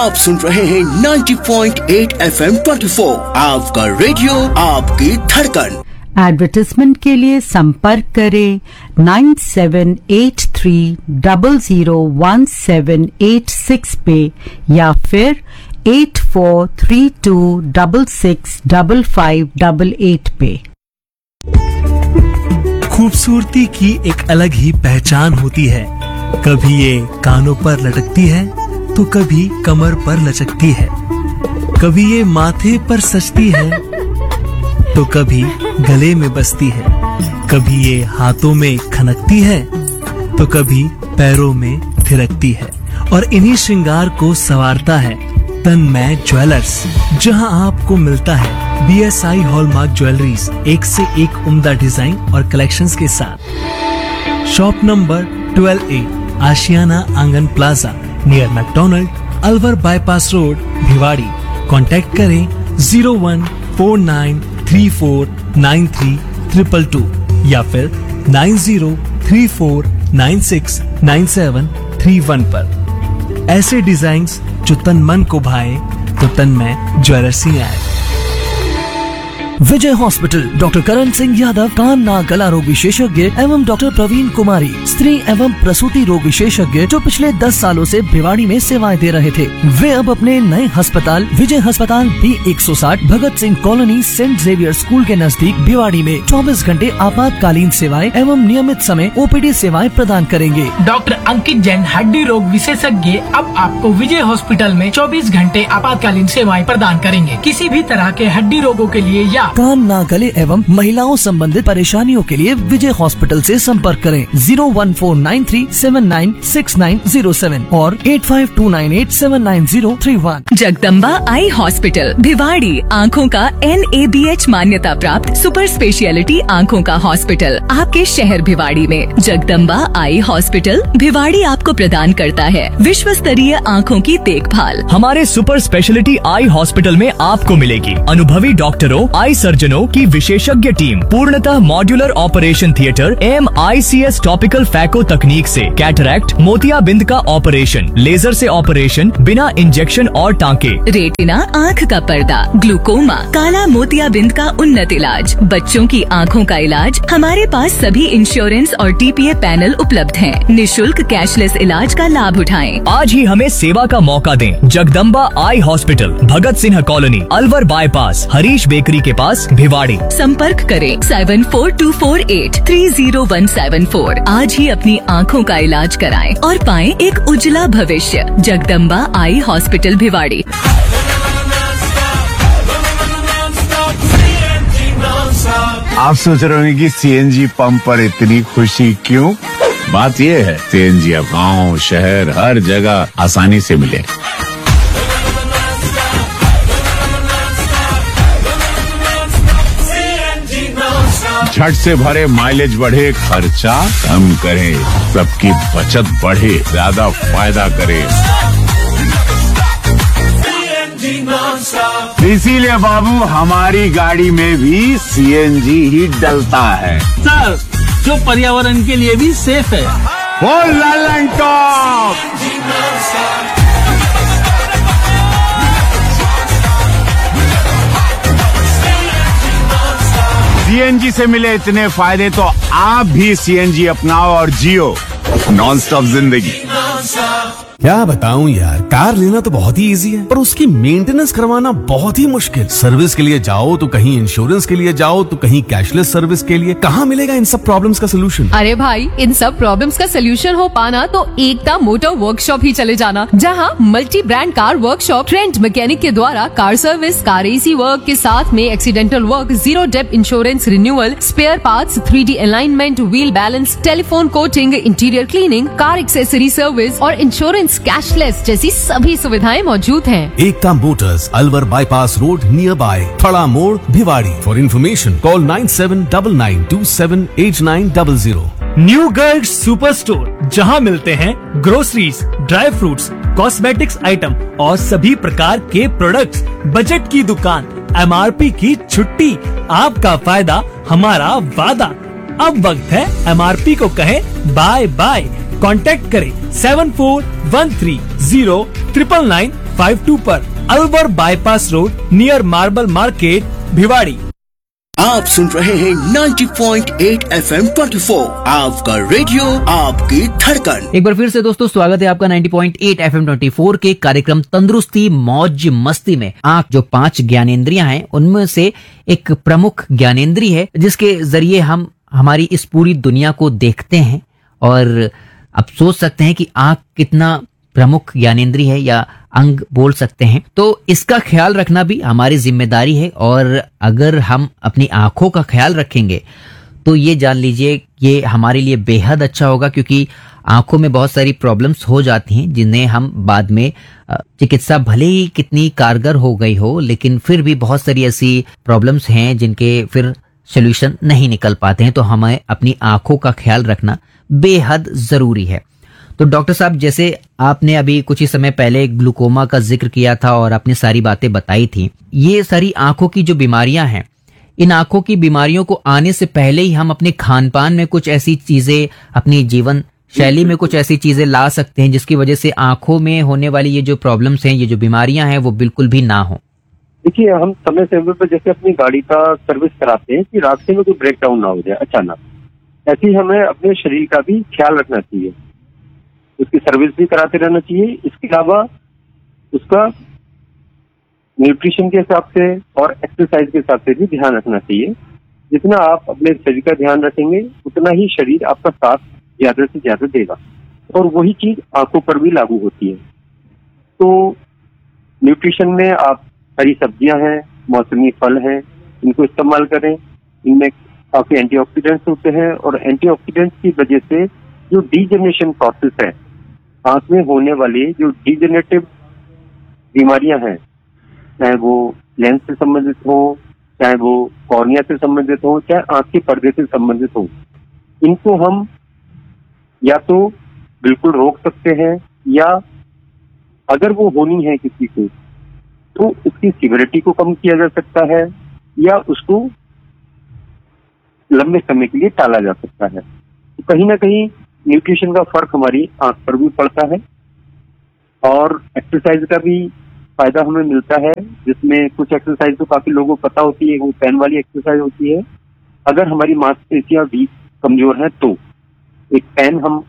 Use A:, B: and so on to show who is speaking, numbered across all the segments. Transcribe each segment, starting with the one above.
A: आप सुन रहे हैं 90.8 FM 24, आपका रेडियो आपकी धड़कन।
B: एडवर्टाइजमेंट के लिए संपर्क करें 9783001786 पे या फिर 8432665588 पे।
C: खूबसूरती की एक अलग ही पहचान होती है। कभी ये कानों पर लटकती है तो कभी कमर पर लचकती है, कभी ये माथे पर सजती है तो कभी गले में बसती है, कभी ये हाथों में खनकती है तो कभी पैरों में थिरकती है। और इन्हीं श्रृंगार को संवारता है तन्मय ज्वेलर्स, जहां आपको मिलता है BSI हॉलमार्क ज्वेलरीज, एक से एक उम्दा डिजाइन और कलेक्शंस के साथ। शॉप नंबर 12A, आशियाना आंगन plaza, near McDonald, Alwar bypass road, Bhiwadi. Contact करें 0149349322 या फिर 9034969731 पर। ऐसे डिजाइन्स जो तन मन को भाए तो तन्मय ज्वेलर्स ही आए।
D: विजय हॉस्पिटल, डॉक्टर करण सिंह यादव, कान नाक गला रोग विशेषज्ञ एवं डॉक्टर प्रवीण कुमारी, स्त्री एवं प्रसूति रोग विशेषज्ञ, जो पिछले 10 सालों से भिवाड़ी में सेवाएं दे रहे थे। वे अब अपने नए अस्पताल विजय अस्पताल B160 Bhagat Singh colony Saint Xavier school के नजदीक भिवाड़ी में 24 घंटे आपातकालीन सेवाएं एवं नियमित समय OPD सेवाएं प्रदान करेंगे।
E: डॉक्टर अंकित जैन, हड्डी रोग विशेषज्ञ, अब आपको विजय हॉस्पिटल में 24 घंटे आपातकालीन सेवाएं प्रदान करेंगे। किसी भी तरह के हड्डी रोगों के लिए या
D: कान नाक गले एवं महिलाओं संबंधित परेशानियों के लिए विजय हॉस्पिटल से संपर्क करें 01493796907 और 8529879031।
F: जगदम्बा आई हॉस्पिटल भिवाड़ी आँखों का NABH मान्यता प्राप्त सुपर स्पेशलिटी आँखों का हॉस्पिटल आपके शहर भिवाड़ी में। जगदम्बा आई हॉस्पिटल भिवाड़ी आपको प्रदान करता है विश्व स्तरीय आँखों की देखभाल।
G: हमारे सुपर स्पेशलिटी आई हॉस्पिटल में आपको मिलेगी अनुभवी डॉक्टरों, आई सर्जनों की विशेषज्ञ टीम, पूर्णतः modular operation theatre, MICS topical phaco तकनीक से कैटरैक्ट, मोतियाबिंद का ऑपरेशन, लेजर से ऑपरेशन बिना इंजेक्शन और टांके,
F: रेटिना आँख का पर्दा, ग्लूकोमा, काला मोतियाबिंद का उन्नत इलाज, बच्चों की आँखों का इलाज। हमारे पास सभी इंश्योरेंस और TPA पैनल उपलब्ध हैं। निशुल्क कैशलेस इलाज का लाभ उठाएं।
G: आज ही हमें सेवा का मौका दें। Jagdamba eye hospital, Bhagat Singh colony, Alwar bypass, Harish bakery के पास, भिवाड़ी।
F: संपर्क करें 7424830174। आज ही अपनी आँखों का इलाज कराएं और पाएं एक उज्जवला भविष्य। Jagdamba eye hospital Bhiwadi.
H: आप सोच रहे होंगे कि CNG पंप पर इतनी खुशी क्यों? बात ये है, CNG अब गाँव शहर हर जगह आसानी से मिले। झट से भरे, माइलेज बढ़े, खर्चा कम करे, सबकी बचत बढ़े, ज्यादा फायदा करे। इसीलिए बाबू हमारी गाड़ी में भी CNG ही डलता है
E: सर, जो पर्यावरण के लिए भी सेफ है।
H: वो ललन टॉप। CNG से मिले इतने फायदे तो आप भी CNG अपनाओ और जियो नॉन स्टॉप जिंदगी।
I: क्या बताऊं यार, कार लेना तो बहुत ही इजी है पर उसकी मेंटेनेंस करवाना बहुत ही मुश्किल। सर्विस के लिए जाओ तो कहीं इंश्योरेंस के लिए जाओ तो कहीं कैशलेस सर्विस के लिए। कहाँ मिलेगा इन सब प्रॉब्लम्स का सोल्यूशन?
J: अरे भाई, इन सब प्रॉब्लम्स का सोल्यूशन हो पाना तो एकता मोटर वर्कशॉप ही चले जाना, जहाँ multi brand car workshop trend mechanic के द्वारा car service, car AC work के साथ में accidental work, zero Depp insurance renewal, spare parts, 3D alignment, wheel balance, telephone coating, interior cleaning, car accessory service और insurance cashless जैसी सभी सुविधाएं मौजूद हैं।
I: एकता Motors, Alwar bypass road, near by थड़ा मोड़, Bhiwadi. For information call 9799278900।
C: New Garg super store, जहां मिलते हैं groceries, dry fruits, cosmetics item और सभी प्रकार के प्रोडक्ट्स। बजट की दुकान, MRP की छुट्टी, आपका फायदा हमारा वादा। अब वक्त है MRP को कहें बाय बाय। कांटेक्ट करें 74130999 52 पर, Alwar bypass road near marble market, Bhiwadi.
A: आप सुन रहे हैं 90.8 FM 24, आपका रेडियो आपकी धड़कन।
K: एक बार फिर से दोस्तों स्वागत है आपका 90.8 FM 24 के कार्यक्रम तंदुरुस्ती मौज मस्ती में। आंख जो 5 ज्ञानेंद्रियां हैं उनमें से एक प्रमुख ज्ञानेंद्रिय है जिसके जरिए हम हमारी इस पूरी दुनिया को देखते हैं। और आप सोच सकते हैं कि आंख कितना प्रमुख ज्ञानेंद्रिय है या अंग बोल सकते हैं, तो इसका ख्याल रखना भी हमारी जिम्मेदारी है। और अगर हम अपनी आंखों का ख्याल रखेंगे तो ये जान लीजिए ये हमारे लिए बेहद अच्छा होगा, क्योंकि आंखों में बहुत सारी प्रॉब्लम्स हो जाती हैं जिन्हें हम बाद में चिकित्सा भले ही कितनी कारगर हो गई हो, लेकिन फिर भी बहुत सारी ऐसी प्रॉब्लम्स हैं जिनके फिर सोल्यूशन नहीं निकल पाते हैं। तो हमें अपनी आंखों का ख्याल रखना बेहद जरूरी है। तो डॉक्टर साहब, जैसे आपने अभी कुछ ही समय पहले ग्लूकोमा का जिक्र किया था और आपने सारी बातें बताई थी, ये सारी आंखों की जो बीमारियां हैं, इन आंखों की बीमारियों को आने से पहले ही हम अपने खान पान में कुछ ऐसी चीजें, अपनी जीवन शैली में कुछ ऐसी चीजें ला सकते हैं जिसकी वजह से आंखों में होने वाली ये जो प्रॉब्लम्स हैं, ये जो बीमारियां हैं, वो बिल्कुल भी ना हो।
L: देखिए, हम समय समय पर जैसे अपनी गाड़ी का सर्विस कराते हैं कि रास्ते में कोई ब्रेक डाउन ना हो जाए अचानक, ऐसे ही हमें अपने शरीर का भी ख्याल रखना चाहिए, उसकी सर्विस भी कराते रहना चाहिए। इसके अलावा उसका न्यूट्रिशन के हिसाब से और एक्सरसाइज के हिसाब से भी ध्यान रखना चाहिए। जितना आप अपने शरीर का ध्यान रखेंगे उतना ही शरीर आपका साथ ज्यादा से ज्यादा देगा, और वही चीज आंखों पर भी लागू होती है। तो न्यूट्रिशन में आप हरी सब्जियां हैं, मौसमी फल हैं, इनको इस्तेमाल करें। इनमें काफी एंटीऑक्सीडेंट्स होते हैं, और एंटीऑक्सीडेंट्स की वजह से जो डीजेनरेशन प्रोसेस है, आंख में होने वाली जो डीजेनरेटिव बीमारियां हैं, चाहे वो लेंस से संबंधित हो, चाहे वो कॉर्निया से संबंधित हो, चाहे आंख के पर्दे से संबंधित हो, इनको हम या तो बिल्कुल रोक सकते हैं, या अगर वो होनी है किसी को तो उसकी सिवियरिटी को कम किया जा सकता है, या उसको लंबे समय के लिए टाला जा सकता है। तो कहीं ना कहीं न्यूट्रिशन का फर्क हमारी आंख पर भी पड़ता है, और एक्सरसाइज का भी फायदा हमें मिलता है, जिसमें कुछ एक्सरसाइज तो काफी लोगों को पता होती है, वो पेन वाली एक्सरसाइज होती है। अगर हमारी मांसपेशियां वीक कमजोर हैं तो एक पेन हम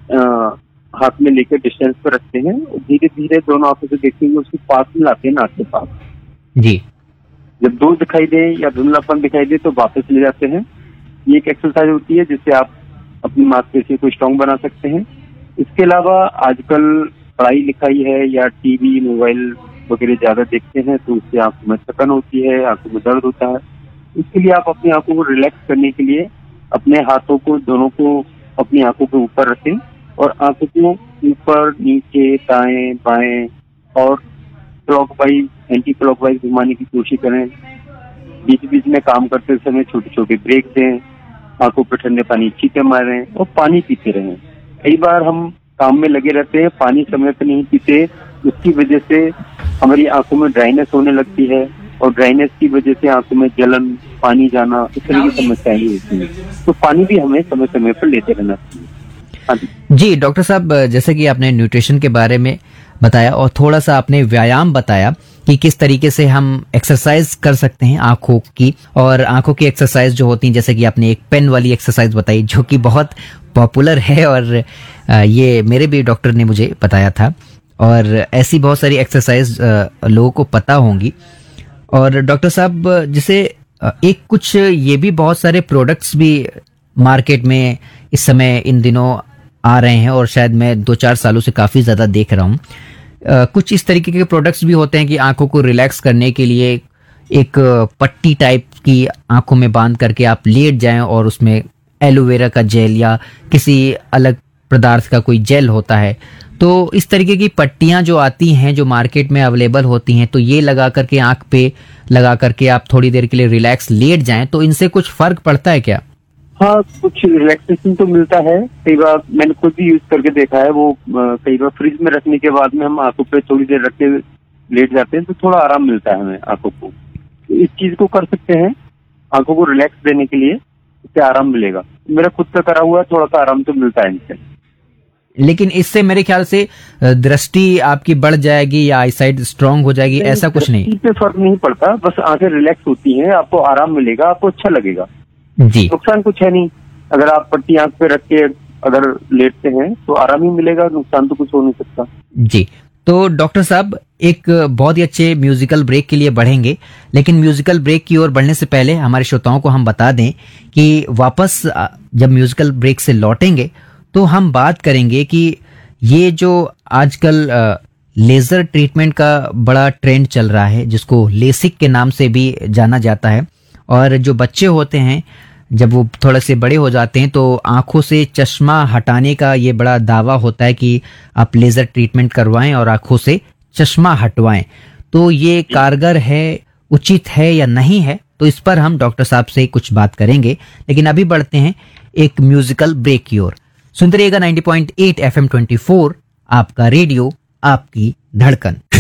L: हाथ में लेकर डिस्टेंस पर रखते हैं, धीरे धीरे दोनों आंखों से देखते हुए उसके पास में लाते हैं, नाक के पास
K: जी।
L: जब दूर दिखाई दे या धुंधलापन दिखाई दे तो वापस ले जाते हैं। ये एक एक्सरसाइज होती है जिससे आप अपनी मांसपेशियों को स्ट्रॉन्ग बना सकते हैं। इसके अलावा आजकल पढ़ाई लिखाई है या टीवी मोबाइल वगैरह ज्यादा देखते हैं, तो उससे आंखों में थकन होती है, आंखों में दर्द होता है। इसके लिए आप अपनी आंखों को रिलैक्स करने के लिए अपने हाथों को दोनों को अपनी आंखों के ऊपर रखें, और आंखों को ऊपर नीचे दाएं बाएं और क्लॉकवाइज एंटी क्लॉकवाइज घुमाने की कोशिश करें। बीच बीच में काम करते समय छोटे छोटे ब्रेक दें, आंखों पर ठंडे पानी छींटे मारें और पानी पीते रहें। कई बार हम काम में लगे रहते हैं, पानी समय पर नहीं पीते, उसकी वजह से हमारी आंखों में ड्राइनेस होने लगती है, और ड्राइनेस की वजह से आंखों में जलन, पानी जाना, इस तरह की समस्याएं होती हैं। तो पानी भी हमें समय समय पर लेते रहना चाहिए।
K: जी डॉक्टर साहब, जैसे कि आपने न्यूट्रिशन के बारे में बताया और थोड़ा सा आपने व्यायाम बताया कि किस तरीके से हम एक्सरसाइज कर सकते हैं आंखों की, और आंखों की एक्सरसाइज जो होती हैं, जैसे कि आपने एक पेन वाली एक्सरसाइज बताई जो कि बहुत पॉपुलर है, और ये मेरे भी डॉक्टर ने मुझे बताया था, और ऐसी बहुत सारी एक्सरसाइज लोगों को पता होंगी। और डॉक्टर साहब, जैसे एक कुछ ये भी बहुत सारे प्रोडक्ट्स भी मार्केट में इस समय इन दिनों आ रहे हैं, और शायद मैं 2-4 सालों से काफी ज्यादा देख रहा हूँ। कुछ इस तरीके के प्रोडक्ट्स भी होते हैं कि आंखों को रिलैक्स करने के लिए एक पट्टी टाइप की आंखों में बांध करके आप लेट जाएं, और उसमें एलोवेरा का जेल या किसी अलग पदार्थ का कोई जेल होता है। तो इस तरीके की पट्टियां जो आती हैं, जो मार्केट में अवेलेबल होती हैं, तो ये लगा करके आंख पे लगा करके आप थोड़ी देर के लिए रिलैक्स लेट जाएं, तो इनसे कुछ फर्क पड़ता है क्या?
L: हाँ, कुछ रिलैक्सेशन तो मिलता है। कई बार मैंने खुद भी यूज करके देखा है। वो कई बार फ्रिज में रखने के बाद में हम आंखों पे थोड़ी देर रख के लेट जाते हैं, तो थोड़ा आराम मिलता है हमें आंखों को। तो इस चीज को कर सकते हैं, आंखों को रिलैक्स देने के लिए, इससे आराम मिलेगा। मेरा खुद का करा हुआ है, थोड़ा सा आराम तो मिलता है इनसे।
K: लेकिन इससे मेरे ख्याल से दृष्टि आपकी बढ़ जाएगी या आईसाइट स्ट्रांग हो जाएगी, ऐसा कुछ नहीं।
L: दृष्टि पे फर्क नहीं पड़ता, बस आंखें रिलैक्स होती हैं, आपको आराम मिलेगा, आपको अच्छा लगेगा
K: जी।
L: नुकसान कुछ है नहीं। अगर आप पट्टी आंख पे रख के अगर लेटते हैं तो आराम ही मिलेगा, नुकसान तो कुछ हो नहीं सकता
K: जी। तो डॉक्टर साहब एक बहुत ही अच्छे म्यूजिकल ब्रेक के लिए बढ़ेंगे, लेकिन म्यूजिकल ब्रेक की ओर बढ़ने से पहले हमारे श्रोताओं को हम बता दें कि वापस जब म्यूजिकल ब्रेक से लौटेंगे तो हम बात करेंगे कि ये जो आजकल लेजर ट्रीटमेंट का बड़ा ट्रेंड चल रहा है, जिसको लेसिक के नाम से भी जाना जाता है, और जो बच्चे होते हैं जब वो थोड़े से बड़े हो जाते हैं तो आंखों से चश्मा हटाने का ये बड़ा दावा होता है कि आप लेजर ट्रीटमेंट करवाएं और आंखों से चश्मा हटवाएं। तो ये कारगर है, उचित है या नहीं है, तो इस पर हम डॉक्टर साहब से कुछ बात करेंगे। लेकिन अभी बढ़ते हैं एक म्यूजिकल ब्रेक की ओर। सुनते रहिएगा 90.8 FM 24, आपका रेडियो, आपकी धड़कन।